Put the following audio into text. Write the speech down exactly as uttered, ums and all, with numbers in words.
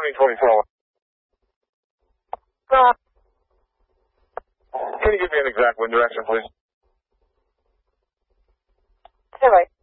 County twenty-four. Uh, can you give me an exact wind direction, please? All right.